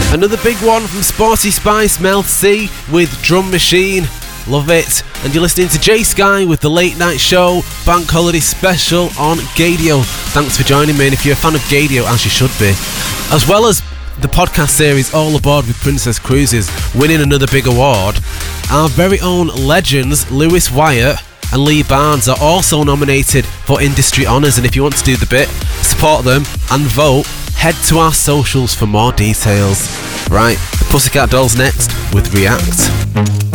Another big one from Sporty Spice, Mel C with Drum Machine. Love it. And you're listening to Jay Sky with The Late Night Show, Bank Holiday Special on Gadio. Thanks for joining me, and if you're a fan of Gadio, as you should be, as well as the podcast series All Aboard with Princess Cruises winning another big award, our very own legends Lewis Wyatt and Lee Barnes are also nominated for industry honours, and if you want to do the bit, support them and vote, head to our socials for more details. Right, the Pussycat Dolls next with React.